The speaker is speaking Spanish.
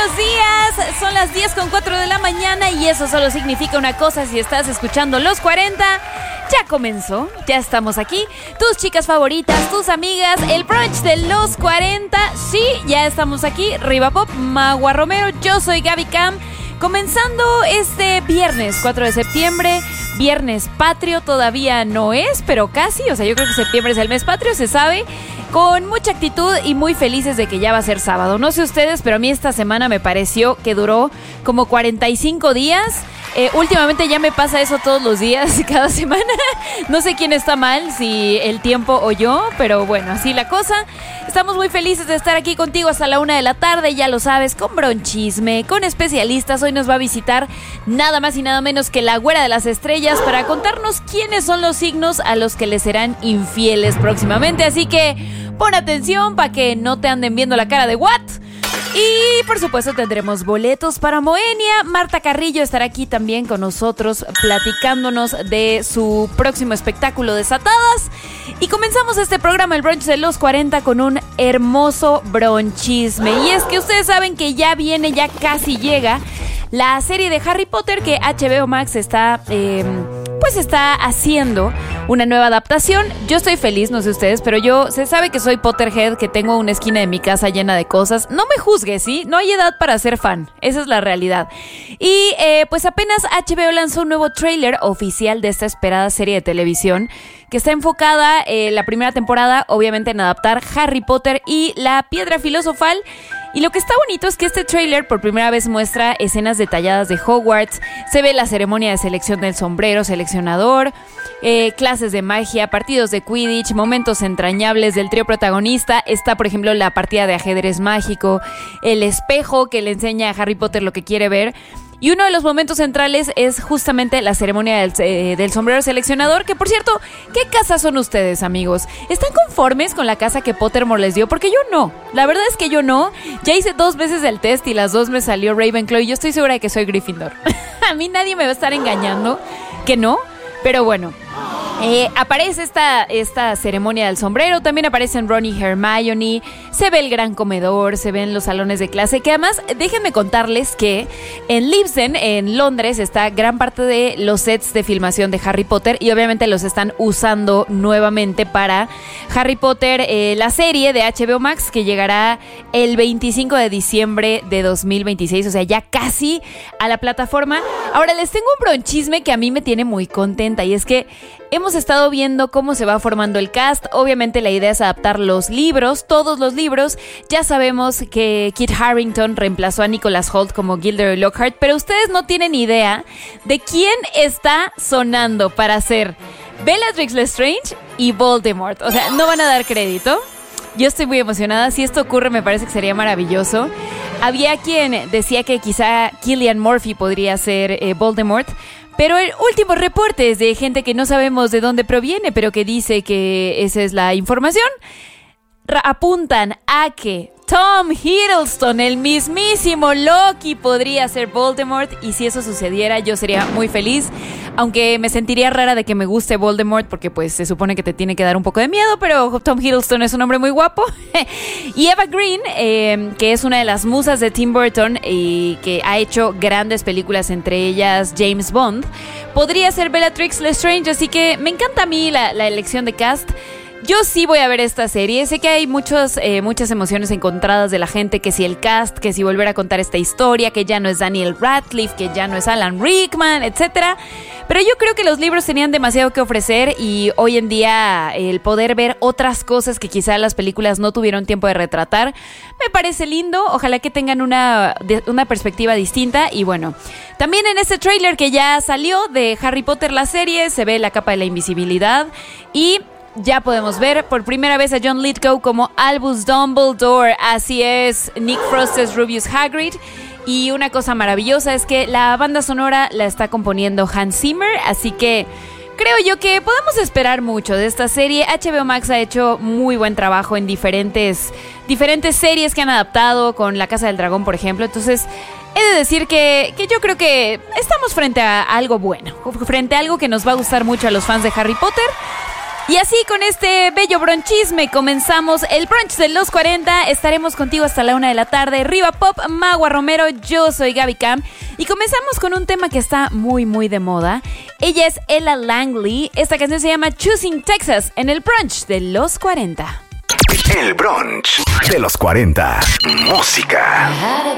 buenos días. Son las 10:04 de la mañana y eso solo significa una cosa si estás escuchando Los 40. Ya comenzó, ya estamos aquí. Tus chicas favoritas, tus amigas, el brunch de Los 40. Sí, ya estamos aquí. Riva Pop, Magua Romero, yo soy Gaby Cam. Comenzando este viernes 4 de septiembre, viernes patrio todavía no es, pero casi, o sea, yo creo que septiembre es el mes patrio, se sabe, con mucha actitud y muy felices de que ya va a ser sábado. No sé ustedes, pero a mí esta semana me pareció que duró como 45 días. Últimamente ya me pasa eso todos los días, cada semana. No sé quién está mal, si el tiempo o yo, pero bueno, así la cosa. Estamos muy felices de estar aquí contigo hasta la 1 de la tarde, ya lo sabes, con bronchisme, con especialistas. Hoy nos va a visitar nada más y nada menos que la güera de las estrellas para contarnos quiénes son los signos a los que les serán infieles próximamente. Así que pon atención para que no te anden viendo la cara de ¿what? Y por supuesto tendremos boletos para Moenia. Marta Carrillo estará aquí también con nosotros platicándonos de su próximo espectáculo Desatadas. Y comenzamos este programa, el brunch de Los 40, con un hermoso bronchisme. Y es que ustedes saben que ya viene, ya casi llega la serie de Harry Potter que HBO Max está haciendo una nueva adaptación. Yo estoy feliz, no sé ustedes, pero se sabe que soy Potterhead, que tengo una esquina de mi casa llena de cosas. No me juzgues, ¿sí? No hay edad para ser fan, esa es la realidad. Y pues apenas HBO lanzó un nuevo tráiler oficial de esta esperada serie de televisión que está enfocada, la primera temporada, obviamente en adaptar Harry Potter y la Piedra Filosofal. Y lo que está bonito es que este tráiler por primera vez muestra escenas detalladas de Hogwarts, se ve la ceremonia de selección del sombrero seleccionador, clases de magia, partidos de Quidditch, momentos entrañables del trío protagonista. Está, por ejemplo, la partida de ajedrez mágico, el espejo que le enseña a Harry Potter lo que quiere ver. Y uno de los momentos centrales es justamente la ceremonia del sombrero seleccionador, que por cierto, ¿qué casa son ustedes, amigos? ¿Están conformes con la casa que Pottermore les dio? Porque yo no, la verdad es que yo no. Ya hice 2 veces el test y las 2 me salió Ravenclaw y yo estoy segura de que soy Gryffindor. A mí nadie me va a estar engañando que no, pero bueno. Aparece esta ceremonia del sombrero, también aparecen Ron y Hermione, se ve el gran comedor, se ven los salones de clase, que además déjenme contarles que en Libsyn, en Londres, está gran parte de los sets de filmación de Harry Potter y obviamente los están usando nuevamente para Harry Potter, la serie de HBO Max que llegará el 25 de diciembre de 2026, o sea, ya casi a la plataforma. Ahora les tengo un bronchisme que a mí me tiene muy contenta y es que hemos estado viendo cómo se va formando el cast. Obviamente la idea es adaptar los libros, todos los libros. Ya sabemos que Kit Harington reemplazó a Nicholas Hoult como Gilderoy Lockhart, pero ustedes no tienen idea de quién está sonando para ser Bellatrix Lestrange y Voldemort. O sea, no van a dar crédito. Yo estoy muy emocionada. Si esto ocurre, me parece que sería maravilloso. Había quien decía que quizá Cillian Murphy podría ser Voldemort, pero el último reporte es de gente que no sabemos de dónde proviene, pero que dice que esa es la información. Apuntan a que Tom Hiddleston, el mismísimo Loki, podría ser Voldemort. Y si eso sucediera, yo sería muy feliz. Aunque me sentiría rara de que me guste Voldemort, porque pues se supone que te tiene que dar un poco de miedo, pero Tom Hiddleston es un hombre muy guapo. Y Eva Green, que es una de las musas de Tim Burton y que ha hecho grandes películas, entre ellas James Bond, podría ser Bellatrix Lestrange. Así que me encanta a mí la elección de cast. Yo sí voy a ver esta serie. Sé que hay muchas emociones encontradas de la gente, que si el cast, que si volver a contar esta historia, que ya no es Daniel Radcliffe, que ya no es Alan Rickman, etcétera. Pero yo creo que los libros tenían demasiado que ofrecer y hoy en día el poder ver otras cosas que quizá las películas no tuvieron tiempo de retratar me parece lindo. Ojalá que tengan una perspectiva distinta. Y bueno, también en este tráiler que ya salió de Harry Potter la serie, se ve la capa de la invisibilidad y ya podemos ver por primera vez a John Lithgow como Albus Dumbledore. Así es, Nick Frost es Rubius Hagrid. Y una cosa maravillosa es que la banda sonora la está componiendo Hans Zimmer. Así que creo yo que podemos esperar mucho de esta serie. HBO Max ha hecho muy buen trabajo en diferentes series que han adaptado, con La Casa del Dragón, por ejemplo. Entonces, he de decir que yo creo que estamos frente a algo bueno, frente a algo que nos va a gustar mucho a los fans de Harry Potter. Y así con este bello bronchisme comenzamos el brunch de los 40. Estaremos contigo hasta la 1 de la tarde. Riva Pop, Magua Romero, yo soy Gaby Cam. Y comenzamos con un tema que está muy, muy de moda. Ella es Ella Langley. Esta canción se llama Choosing Texas en el brunch de los 40. El brunch de los 40. Música.